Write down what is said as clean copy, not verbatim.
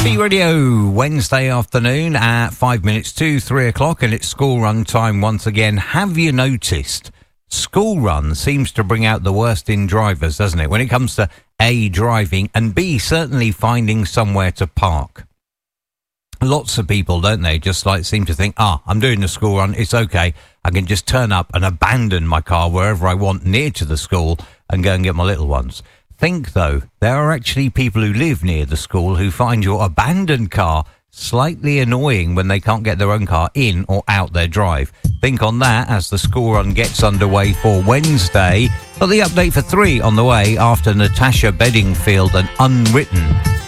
Beat Radio, Wednesday afternoon at 5 minutes to 3 o'clock, and it's school run time once again. Have you noticed school run seems to bring out the worst in drivers, doesn't it? When it comes to A, driving, and B, certainly finding somewhere to park. Lots of people, don't they, just like seem to think, I'm doing the school run, it's okay. I can just turn up and abandon my car wherever I want near to the school and go and get my little ones. Think, though, there are actually people who live near the school who find your abandoned car slightly annoying when they can't get their own car in or out their drive. Think on that as the school run gets underway for Wednesday. Got the update for 3 on the way after Natasha Bedingfield and Unwritten.